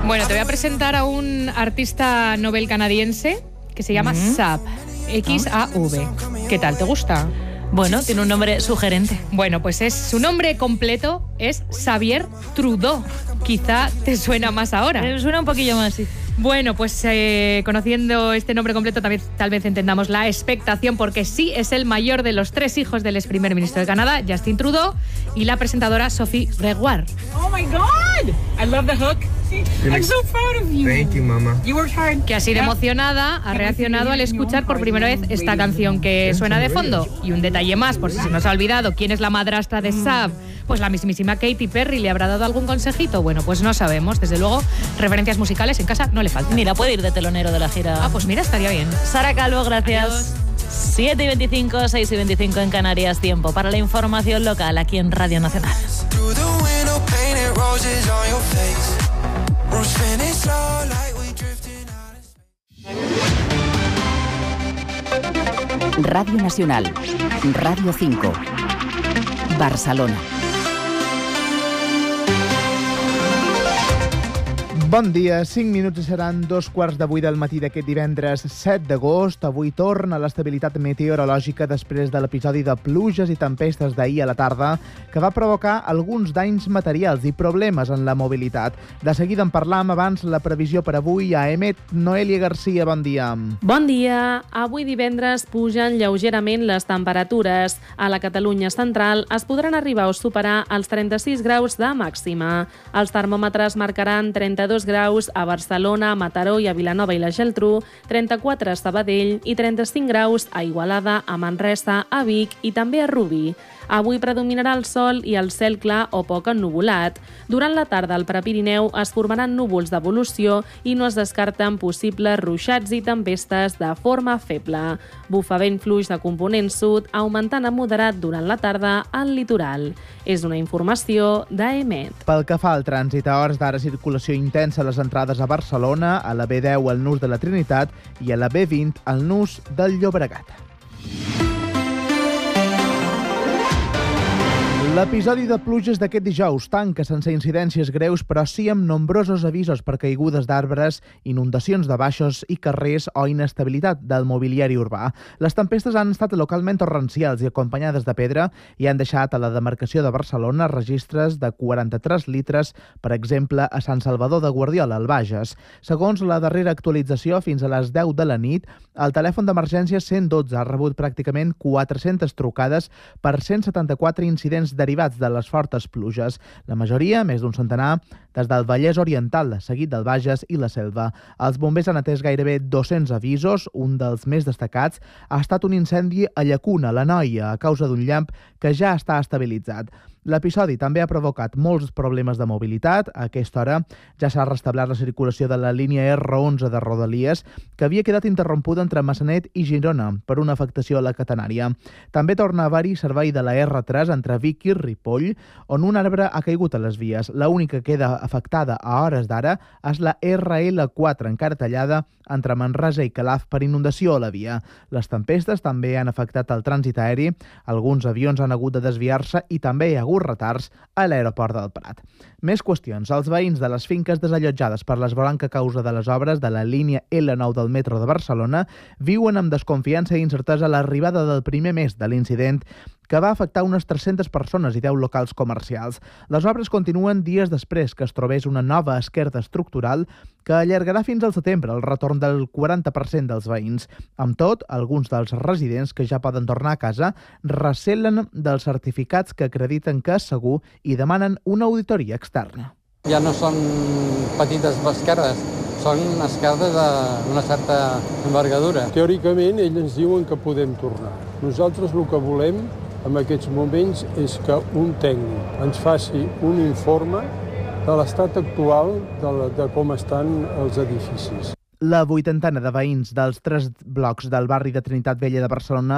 Bueno, te voy a presentar a un artista novel canadiense que se llama Xav, X-A-V. ¿Qué tal? ¿Te gusta? Bueno, tiene un nombre sugerente. Bueno, pues su nombre completo es Xavier Trudeau. Quizá te suena más ahora. Suena un poquillo más, sí. Bueno, pues conociendo este nombre completo tal vez entendamos la expectación, porque sí es el mayor de los 3 hijos del ex primer ministro de Canadá, Justin Trudeau, y la presentadora Sophie Gregoire. Oh my God! I love the hook. I'm so proud of you. Thank you, mama. You worked hard. Que así de emocionada ha reaccionado al escuchar por primera vez esta canción que suena de fondo. Y un detalle más, por si se nos ha olvidado, ¿quién es la madrastra de Xav? Pues la mismísima Katy Perry. ¿Le habrá dado algún consejito? Bueno, pues no sabemos. Desde luego, referencias musicales en casa no le faltan. Mira, puede ir de telonero de la gira. Ah, pues mira, estaría bien. Sara Calvo, gracias. Adiós. 7:25, 6:25 en Canarias. Tiempo para la información local aquí en Radio Nacional. Radio Nacional, Radio 5, Barcelona. Bon dia, 5 minuts i seran 2:15 del matí d'aquest divendres 7 d'agost. Avui torna l'estabilitat meteorològica després de l'episodi de pluges i tempestes d'ahir a la tarda que va provocar alguns danys materials i problemes en la mobilitat. De seguida en parlam. Abans la previsió per avui a EMET. Noelia Garcia, bon dia. Bon dia. Avui divendres pugen lleugerament les temperatures. A la Catalunya central es podran arribar a superar els 36 graus de màxima. Els termòmetres marcaran 32 graus a Barcelona, a Mataró i a Vilanova i la Geltrú, 34 a Sabadell i 35 graus a Igualada, a Manresa, a Vic i també a Rubí. Avui predominarà el sol i el cel clar o poc ennuvolat. Durant la tarda al Prepirineu es formaran núvols d'evolució i no es descarten possibles ruixats i tempestes de forma feble. Bufa vent fluix de component sud, augmentant a moderat durant la tarda al litoral. És una informació d'EMET. Pel que fa al trànsit, a hores d'ara circulació intensa a les entrades a Barcelona, a la B10 al nus de la Trinitat i a la B20 al nus del Llobregat. L'episodi de pluges d'aquest dijous tanca sense incidències greus, però sí amb nombrosos avisos per caigudes d'arbres, inundacions de baixos i carrers o inestabilitat del mobiliari urbà. Les tempestes han estat localment torrencials i acompanyades de pedra i han deixat a la demarcació de Barcelona registres de 43 litres, per exemple, a Sant Salvador de Guardiola, al Bages. Segons la darrera actualització, fins a les 10 de la nit, el telèfon d'emergència 112 ha rebut pràcticament 400 trucades per 174 incidents derivats de les fortes pluges. La majoria, més d'un centenar, des del Vallès Oriental, seguit del Bages i la Selva. Els bombers han atès gairebé 200 avisos. Un dels més destacats ha estat un incendi a Llacuna, a l'Anoia, a causa d'un llamp que ja està estabilitzat. L'episodi també ha provocat molts problemes de mobilitat. A aquesta hora ja s'ha restablert la circulació de la línia R11 de Rodalies, que havia quedat interrompuda entre Massanet i Girona per una afectació a la catenària. També torna a haver-hi servei de la R3 entre Vic i Ripoll, on un arbre ha caigut a les vies. L'única que queda afectada a hores d'ara és la RL4, encara tallada entre Manresa i Calaf per inundació a la via. Les tempestes també han afectat el trànsit aeri. Alguns avions han hagut de desviar-se i també hi ha hagut retards a l'aeroport del Prat. Més qüestions. Els veïns de les finques desallotjades per l'esvoranca a causa de les obres de la línia L9 del metro de Barcelona viuen amb desconfiança i incertesa l'arribada del primer mes de l'incident que va afectar unes 300 persones i 10 locals comercials. Les obres continuen dies després que es trobés una nova esquerda estructural que allargarà fins al setembre el retorn del 40% dels veïns. Amb tot, alguns dels residents que ja poden tornar a casa recelen dels certificats que acrediten que és segur i demanen una auditoria externa. Ja no són petites esquerdes, són esquerdes d'una certa envergadura. Teòricament, ells ens diuen que podem tornar. Nosaltres el que volem en aquests moments és que un tècnic ens faci un informe de l'estat actual de com estan els edificis. La 80ena de veïns dels 3 blocs del barri de Trinitat Vella de Barcelona